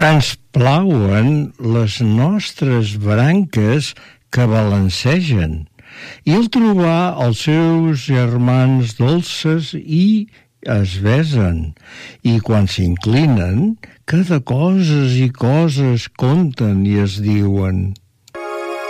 Tants plauen les nostres branques que balancegen, i el trobar els seus germans dolces i es besen, i quan s'inclinen, que de coses i coses conten i es diuen.